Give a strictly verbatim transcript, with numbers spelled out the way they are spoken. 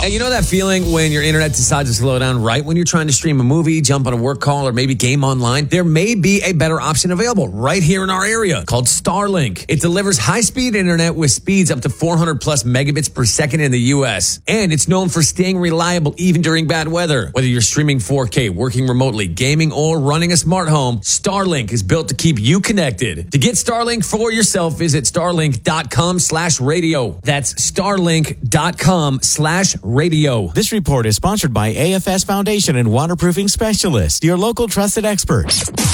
And you know that feeling when your internet decides to slow down right when you're trying to stream a movie, jump on a work call, or maybe game online? There may be a better option available right here in our area called Starlink. It delivers high-speed internet with speeds up to four hundred plus megabits per second in the U S. And it's known for staying reliable even during bad weather. Whether you're streaming four K, working remotely, gaming, or running a smart home, Starlink is built to keep you connected. To get Starlink for yourself, visit starlink.com slash radio. That's starlink.com slash radio. This report is sponsored by A F S Foundation and Waterproofing Specialist, your local trusted experts.